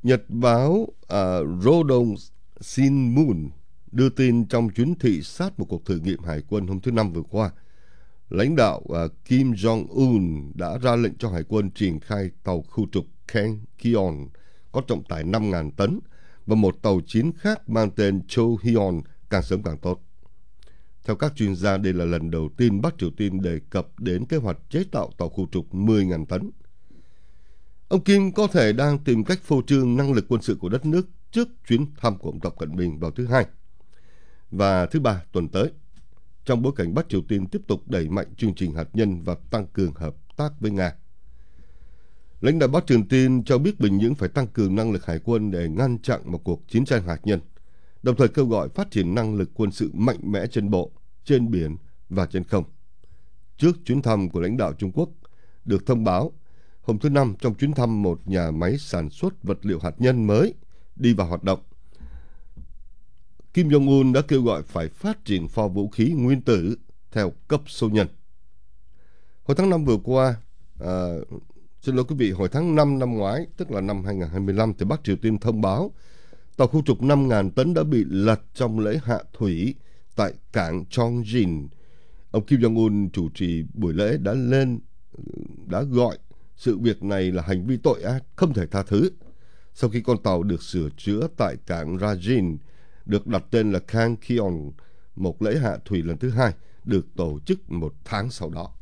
Nhật báo Rodong Sinmun đưa tin trong chuyến thị sát một cuộc thử nghiệm hải quân hôm thứ Năm vừa qua, lãnh đạo Kim Jong-un đã ra lệnh cho hải quân triển khai tàu khu trục Kangkyeon có trọng tải 5.000 tấn và một tàu chiến khác mang tên Cho Hyun càng sớm càng tốt. Theo các chuyên gia, đây là lần đầu tiên Bắc Triều Tiên đề cập đến kế hoạch chế tạo tàu khu trục 10.000 tấn. Ông Kim có thể đang tìm cách phô trương năng lực quân sự của đất nước trước chuyến thăm của ông Tập Cận Bình vào thứ Hai và thứ Ba tuần tới, trong bối cảnh Bắc Triều Tiên tiếp tục đẩy mạnh chương trình hạt nhân và tăng cường hợp tác với Nga. Lãnh đạo Bắc Triều Tiên cho biết Bình Nhưỡng phải tăng cường năng lực hải quân để ngăn chặn một cuộc chiến tranh hạt nhân, đồng thời kêu gọi phát triển năng lực quân sự mạnh mẽ trên bộ, trên biển và trên không. Trước chuyến thăm của lãnh đạo Trung Quốc, được thông báo hôm thứ Năm trong chuyến thăm một nhà máy sản xuất vật liệu hạt nhân mới đi vào hoạt động, Kim Jong-un đã kêu gọi phải phát triển kho vũ khí nguyên tử theo cấp số nhân. Hồi tháng 5 vừa qua, hồi tháng 5 năm ngoái, tức là năm 2025, thì Bắc Triều Tiên thông báo tàu khu trục 5.000 tấn đã bị lật trong lễ hạ thủy tại cảng Chongjin. Ông Kim Jong-un chủ trì buổi lễ đã gọi sự việc này là hành vi tội ác không thể tha thứ. Sau khi con tàu được sửa chữa tại cảng Rajin, được đặt tên là Kangkyeon, một lễ hạ thủy lần thứ hai được tổ chức một tháng sau đó.